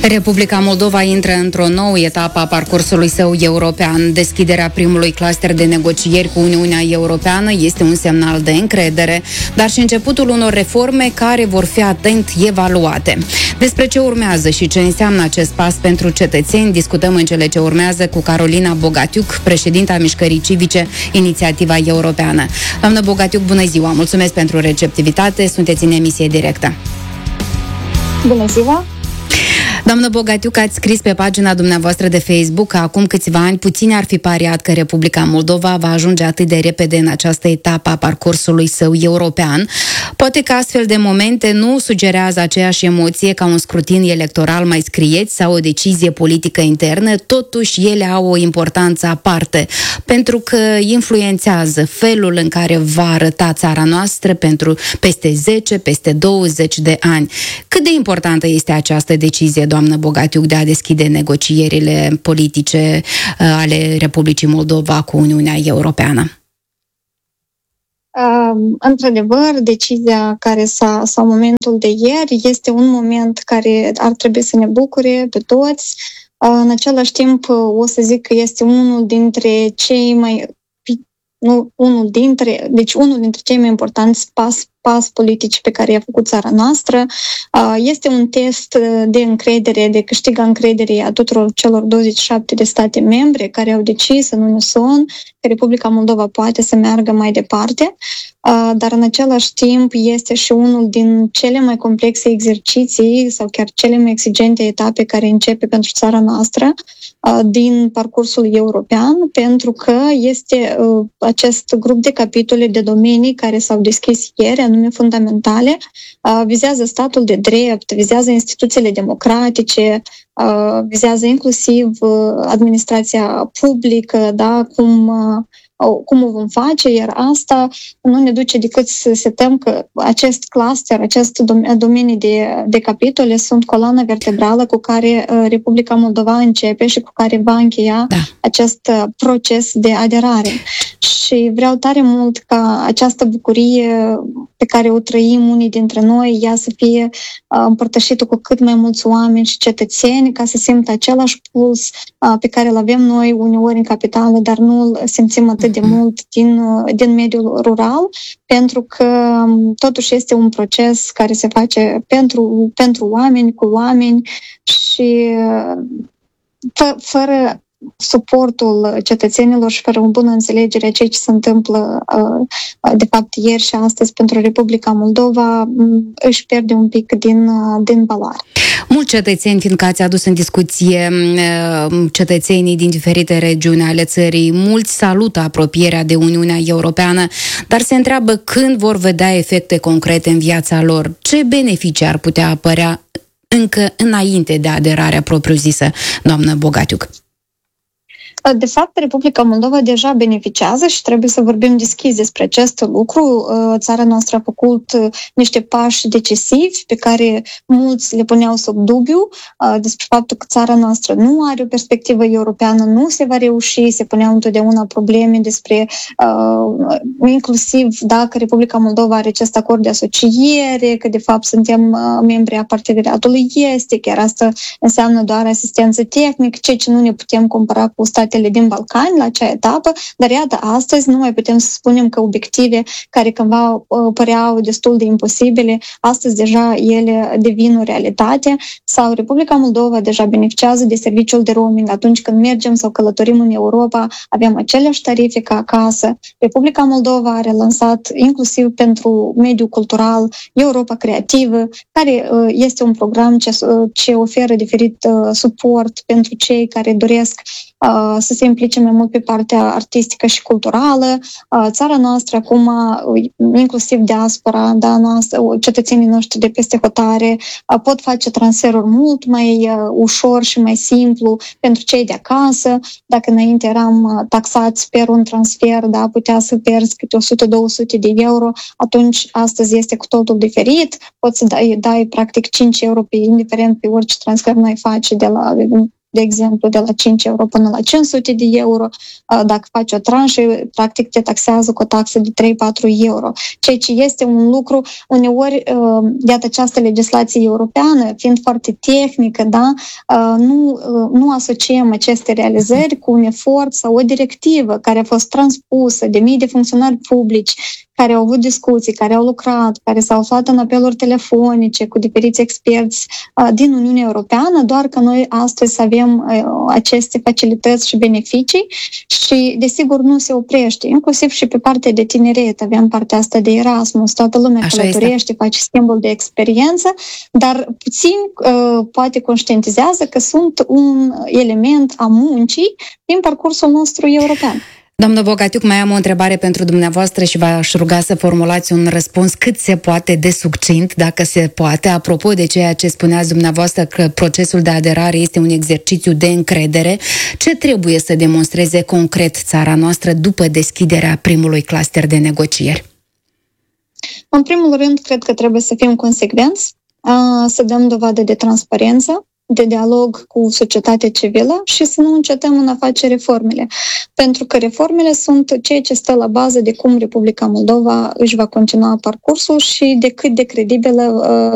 Republica Moldova intră într-o nouă etapă a parcursului său european. Deschiderea primului cluster de negocieri cu Uniunea Europeană este un semnal de încredere, dar și începutul unor reforme care vor fi atent evaluate. Despre ce urmează și ce înseamnă acest pas pentru cetățeni, discutăm în cele ce urmează cu Carolina Bogatiuc, președinta Mișcării Civice Inițiativa Europeană. Doamnă Bogatiuc, bună ziua! Mulțumesc pentru receptivitate, sunteți în emisie directă. Bună ziua! Doamnă Bogatiuc, ați scris pe pagina dumneavoastră de Facebook că acum câțiva ani puțini ar fi pariat că Republica Moldova va ajunge atât de repede în această etapă a parcursului său european. Poate că astfel de momente nu sugerează aceeași emoție ca un scrutin electoral mai scrieți sau o decizie politică internă, totuși ele au o importanță aparte, pentru că influențează felul în care va arăta țara noastră pentru peste 10, peste 20 de ani. Cât de importantă este această decizie, doamnă Bogatiuc, de a deschide negocierile politice ale Republicii Moldova cu Uniunea Europeană? Într-adevăr, decizia care sau momentul de ieri este un moment care ar trebui să ne bucure pe toți. În același timp, o să zic că este unul dintre cei mai cei mai importanți pas politici pe care i-a făcut țara noastră. Este un test de încredere, de câștig a încrederii a tuturor celor 27 de state membre care au decis în unison că Republica Moldova poate să meargă mai departe, dar în același timp este și unul din cele mai complexe exerciții sau chiar cele mai exigente etape care începe pentru țara noastră din parcursul european, pentru că este acest grup de capitole, de domenii care s-au deschis ieri, anume fundamentale, vizează statul de drept, vizează instituțiile democratice, vizează inclusiv administrația publică, da, cum o vom face, iar asta nu ne duce decât să setăm că acest cluster, acest domenii de capitole sunt coloana vertebrală cu care Republica Moldova începe și cu care va încheia acest proces de aderare. Și vreau tare mult ca această bucurie pe care o trăim unii dintre noi, ea să fie împărtășită cu cât mai mulți oameni și cetățeni, ca să simtă același puls pe care îl avem noi uneori în capitală, dar nu îl simțim atât de mult din mediul rural, pentru că totuși este un proces care se face pentru oameni, cu oameni și fără suportul cetățenilor și fără o bună înțelegere a ceea ce se întâmplă de fapt ieri și astăzi pentru Republica Moldova își pierde un pic din valoare. Mulți cetățeni, fiindcă ați adus în discuție cetățenii din diferite regiuni ale țării, mulți salută apropierea de Uniunea Europeană, dar se întreabă când vor vedea efecte concrete în viața lor. Ce beneficii ar putea apărea încă înainte de aderarea propriu-zisă, doamnă Bogatiuc? De fapt, Republica Moldova deja beneficiază și trebuie să vorbim deschis despre acest lucru. Țara noastră a făcut niște pași decisivi pe care mulți le puneau sub dubiu despre faptul că țara noastră nu are o perspectivă europeană, nu se va reuși, se puneau întotdeauna probleme despre inclusiv dacă Republica Moldova are acest acord de asociere, că de fapt suntem membri a parteneriatului estic, iar asta înseamnă doar asistență tehnică, ceea ce nu ne putem compara cu statele din Balcani la acea etapă, dar iată, astăzi nu mai putem să spunem că obiective care cândva păreau destul de imposibile, astăzi deja ele devin o realitate, sau Republica Moldova deja beneficiază de serviciul de roaming atunci când mergem sau călătorim în Europa, avem aceleași tarife ca acasă. Republica Moldova a relansat inclusiv pentru mediul cultural Europa Creativă, care este un program ce oferă diferit suport pentru cei care doresc să se implice mai mult pe partea artistică și culturală. Țara noastră acum, inclusiv diaspora, cetățenii noștri de peste hotare, pot face transferuri mult mai ușor și mai simplu pentru cei de acasă. Dacă înainte eram taxați per un transfer, putea să pierzi câte 100-200 de euro, atunci astăzi este cu totul diferit. Poți să dai practic 5 euro indiferent pe orice transfer n-ai face de exemplu, de la 5 euro până la 500 de euro. Dacă faci o tranșă, practic te taxează cu o taxă de 3-4 euro. Ceea ce este un lucru, uneori, iată, această legislație europeană, fiind foarte tehnică, da, nu asociem aceste realizări cu un efort sau o directivă care a fost transpusă de mii de funcționari publici, care au avut discuții, care au lucrat, care s-au aflat în apeluri telefonice cu diferiți experți din Uniunea Europeană, doar că noi astăzi avem aceste facilități și beneficii și, desigur, nu se oprește, inclusiv și pe partea de tineret. Avem partea asta de Erasmus, toată lumea călătorește, face schimbul de experiență, dar puțin poate conștientizează că sunt un element a muncii din parcursul nostru european. Doamnă Bogatiuc, mai am o întrebare pentru dumneavoastră și v-aș ruga să formulați un răspuns cât se poate de succint, dacă se poate, apropo de ceea ce spuneați dumneavoastră că procesul de aderare este un exercițiu de încredere. Ce trebuie să demonstreze concret țara noastră după deschiderea primului cluster de negocieri? În primul rând, cred că trebuie să fim consecvenți, să dăm dovadă de transparență, de dialog cu societatea civilă și să nu încetăm în a face reformele. Pentru că reformele sunt ceea ce stă la bază de cum Republica Moldova își va continua parcursul și de cât de credibilă